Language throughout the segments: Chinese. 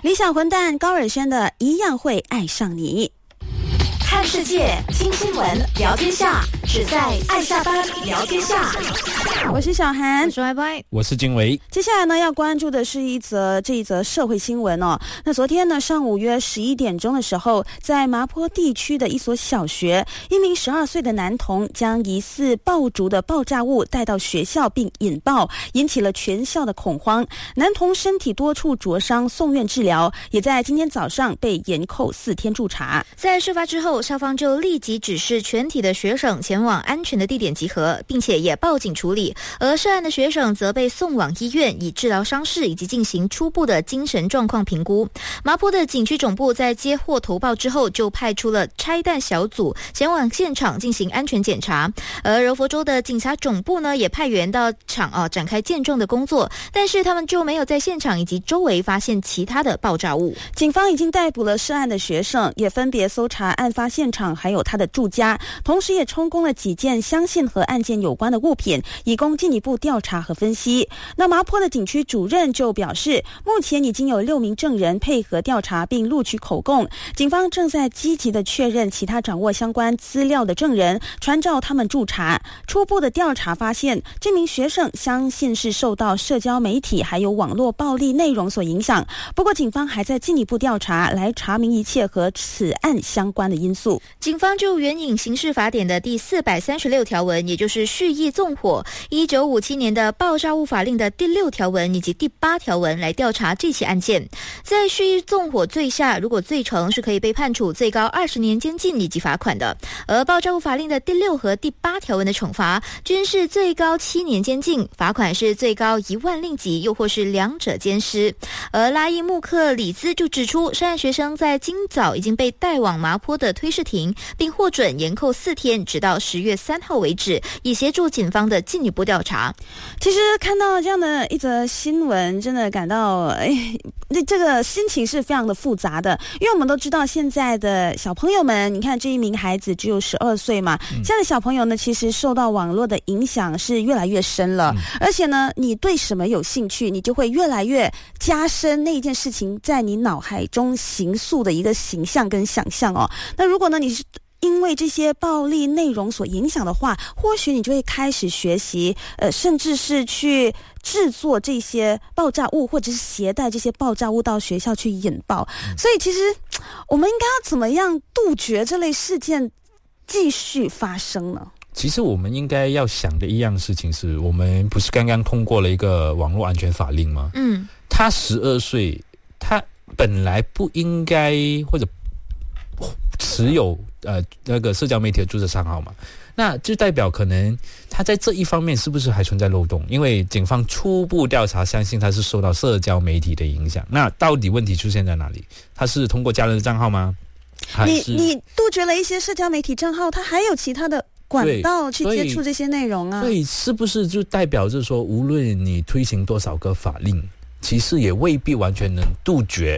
理想混蛋高尔宣的一样会爱上你。 看世界，听新闻，聊天下，只在爱下班聊天下。 我是小韩， 我是 YY， 我是金维。 接下来呢，要关注的是这一则社会新闻哦。那昨天呢，上午约11点钟的时候，在麻坡地区的一所小学，一名12岁的男童将疑似爆竹的爆炸物带到学校并引爆，引起了全校的恐慌。男童身体多处灼伤，送院治疗，也在今天早上被延扣4天驻查。 在事发之后，校方就立即指示全体的学生前往安全的地点集合，并且也报警处理。而涉案的学生则被送往医院，以治疗伤势以及进行初步的精神状况评估。麻坡的警区总部在接获投报之后，就派出了拆弹小组前往现场进行安全检查。而柔佛州的警察总部呢，也派员到场展开见证的工作，但是他们就没有在现场以及周围发现其他的爆炸物。 警方已经逮捕了涉案的学生，也分别搜查案发现场还有他的住家，同时也充公了几件相信和案件有关的物品，以供进一步调查和分析。那麻坡的警区主任就表示，目前已经有6名证人配合调查并录取口供，警方正在积极的确认其他掌握相关资料的证人，传召他们驻查。初步的调查发现，这名学生相信是受到社交媒体还有网络暴力内容所影响，不过警方还在进一步调查，来查明一切和此案相关的因素。 警方就援引刑事法典的第436条文，也就是蓄意纵火，1957年的爆炸物法令的第6条文以及第8条文来调查这起案件。在蓄意纵火罪下，如果罪成是可以被判处最高20年监禁以及罚款的。而爆炸物法令的第6和第8条文的惩罚均是最高7年监禁，罚款是最高1万令吉，又或是两者兼施。而拉伊穆克里兹就指出，涉案学生在今早已经被带往麻坡的推事庭，并获准延扣4天，直到10月3号为止，以协助警方的进一步调查。 其实看到这样的一则新闻，真的感到这个心情是非常的复杂的，因为我们都知道现在的小朋友们，你看这一名孩子只有12岁嘛，现在的小朋友呢，其实受到网络的影响是越来越深了，而且呢，你对什么有兴趣，你就会越来越加深那一件事情在你脑海中形塑的一个形象跟想象哦。那如果呢，你是因为这些暴力内容所影响的话，或许你就会开始学习，甚至是去制作这些爆炸物，或者是携带这些爆炸物到学校去引爆。所以其实我们应该要怎么样杜绝这类事件继续发生呢？ 其实我们应该要想的一样事情是，我们不是刚刚通过了一个网络安全法令吗？他12岁，他本来不应该或者持有那个社交媒体的注册账号嘛，那就代表可能他在这一方面是不是还存在漏洞？因为警方初步调查相信他是受到社交媒体的影响。那到底问题出现在哪里？他是通过家人的账号吗？ 你杜绝了一些社交媒体账号，他还有其他的管道去接触这些内容啊。 所以是不是就代表着说，无论你推行多少个法令，其实也未必完全能杜绝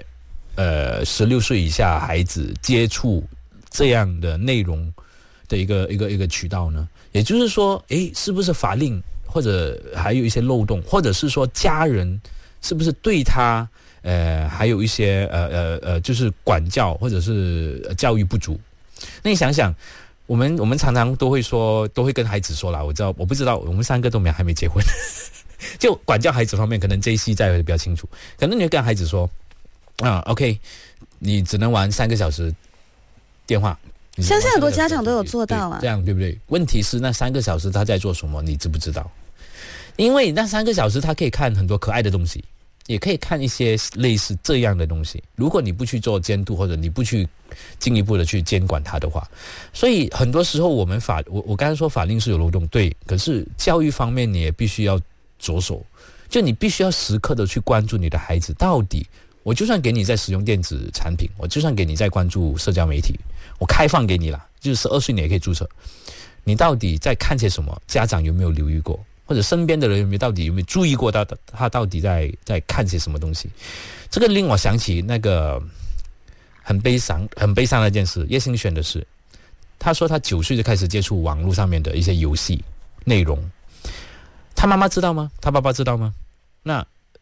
16岁以下孩子接触这样的内容的一个渠道呢？也就是说，是不是法令或者还有一些漏洞，或者是说家人是不是对他还有一些就是管教或者是教育不足？那你想想，我们常常都会跟孩子说啦，我不知道，我们3个都还没结婚，就管教孩子方面，可能这一期在会比较清楚。可能你会跟孩子说，OK， 你只能玩3个小时电话。 相信很多家长都有做到啊， 这样对不对？问题是那3个小时他在做什么，你知不知道？因为那3个小时他可以看很多可爱的东西，也可以看一些类似这样的东西。如果你不去做监督，或者你不去进一步的去监管他的话，所以很多时候我刚才说法令是有漏洞，对，可是教育方面你也必须要着手，就你必须要时刻的去关注你的孩子到底。我就算给你在使用电子产品，我就算给你在关注社交媒体，我开放给你啦，就是12岁你也可以注册。你到底在看些什么？家长有没有留意过？或者身边的人有没有注意过他到底在看些什么东西？这个令我想起那个很悲伤的一件事，叶欣璇的事。他说他9岁就开始接触网络上面的一些游戏内容，他妈妈知道吗？他爸爸知道吗？那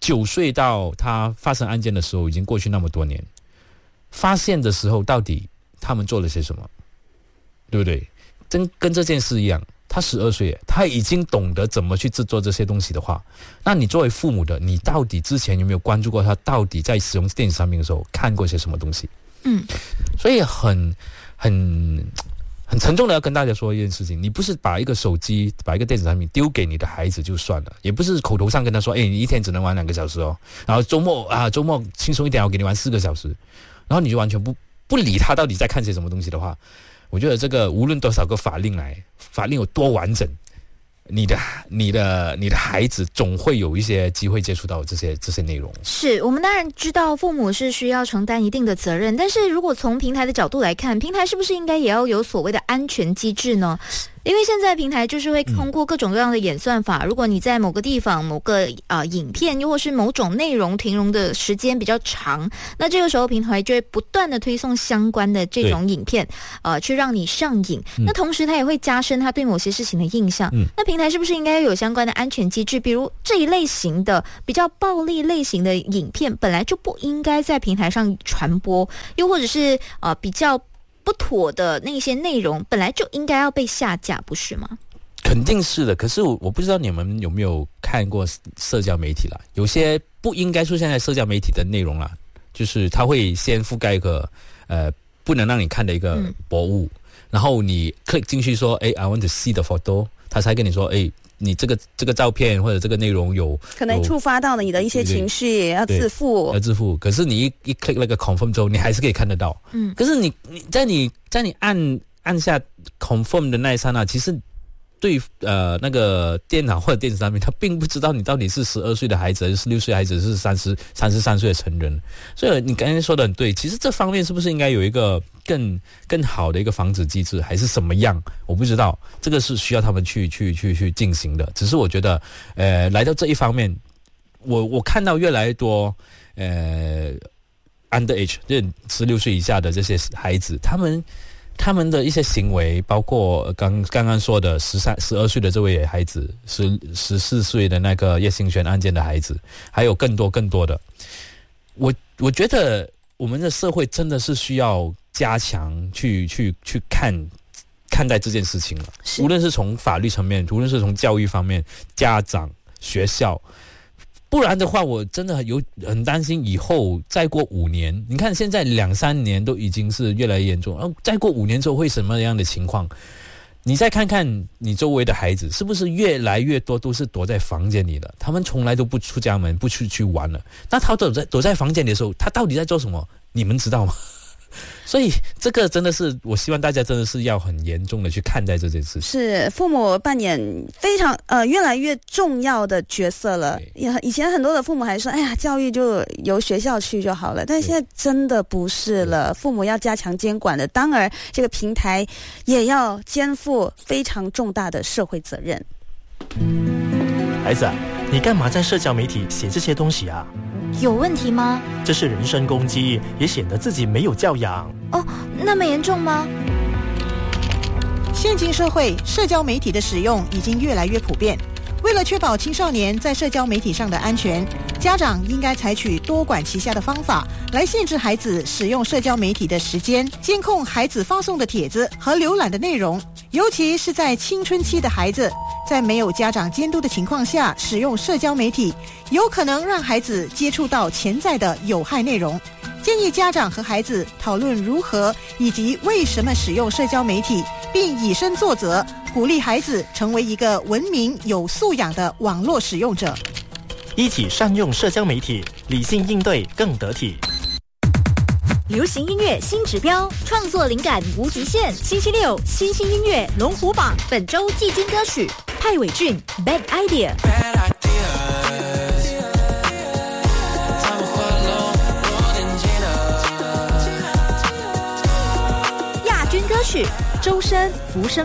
9岁到他发生案件的时候已经过去那么多年，发现的时候到底他们做了些什么，对不对？跟这件事一样，他12岁，他已经懂得怎么去制作这些东西的话，那你作为父母的，你到底之前有没有关注过他到底在使用电子产品的时候看过些什么东西？所以很沉重的要跟大家说一件事情，你不是把一个手机把一个电子产品丢给你的孩子就算了，也不是口头上跟他说你一天只能玩2个小时哦，然后周末轻松一点我给你玩4个小时，然后你就完全不理他到底在看些什么东西的话，我觉得这个无论多少个法令有多完整，你的孩子总会有一些机会接触到这些内容。 是我们当然知道父母是需要承担一定的责任，但是如果从平台的角度来看，平台是不是应该也要有所谓的安全机制呢？因为现在平台就是会通过各种各样的演算法，如果你在某个地方某个影片又或是某种内容停容的时间比较长，那这个时候平台就会不断的推送相关的这种影片去让你上瘾，那同时它也会加深他对某些事情的印象。那平台是不是应该有相关的安全机制，比如这一类型的比较暴力类型的影片本来就不应该在平台上传播，又或者是比较不妥的那些内容本来就应该要被下架，不是吗？ 肯定是的，可是我不知道你们有没有看过社交媒体啦，有些不应该出现在社交媒体的内容啦，就是它会先覆盖一个不能让你看的一个博物，然后你 click 进去说I want to see the photo， 他才跟你说你这个照片或者这个内容有可能触发到了你的一些情绪，要自负。 可是你一 click 那个 confirm 之后，你还是可以看得到。可是你在你按下 confirm 的那一刹那，其实对那个电脑或者电子产品，他并不知道你到底是12岁的孩子还是16岁的孩子，是33岁的成人。所以你刚才说的很对，其实这方面是不是应该有一个更好的一个防止机制，还是什么样？我不知道，这个是需要他们去进行的。只是我觉得，来到这一方面，我看到越来越多underage 就是16岁以下的这些孩子，他们的一些行为，包括刚刚说的12岁的这位孩子，14岁的那个叶兴璇案件的孩子，还有更多的，我觉得我们的社会真的是需要加强去看待这件事情了，无论是从法律层面，无论是从教育方面，家长、学校。不然的话，我真的很担心以后再过5年，你看现在2-3年都已经是越来越严重，再过5年之后会什么样的情况？你再看看你周围的孩子，是不是越来越多都是躲在房间里了？他们从来都不出家门，不去玩了。那他躲在房间里的时候，他到底在做什么？你们知道吗？所以这个真的是，我希望大家真的是要很严重的去看待这件事情。 是父母扮演非常越来越重要的角色了。以前很多的父母还说，哎呀，教育就由学校去就好了，但现在真的不是了，父母要加强监管的，当然这个平台也要肩负非常重大的社会责任。 孩子，你干嘛在社交媒体写这些东西啊？ 有问题吗？ 这是人身攻击，也显得自己没有教养。 哦，那么严重吗？ 现今社会，社交媒体的使用已经越来越普遍。为了确保青少年在社交媒体上的安全，家长应该采取多管齐下的方法来限制孩子使用社交媒体的时间，监控孩子发送的帖子和浏览的内容，尤其是在青春期的孩子，在没有家长监督的情况下使用社交媒体，有可能让孩子接触到潜在的有害内容。建议家长和孩子讨论如何以及为什么使用社交媒体，并以身作则，鼓励孩子成为一个文明有素养的网络使用者。 一起善用社交媒体，理性应对更得体。 流行音乐新指标，创作灵感无极限。星期六新兴音乐龙虎榜，本周季军歌曲派伟俊 Bad Idea。亚军歌曲周深浮生。